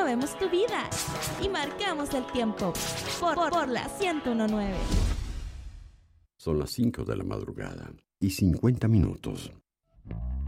movemos tu vida y marcamos el tiempo por la 101.9. Son las 5 de la madrugada y 50 minutos.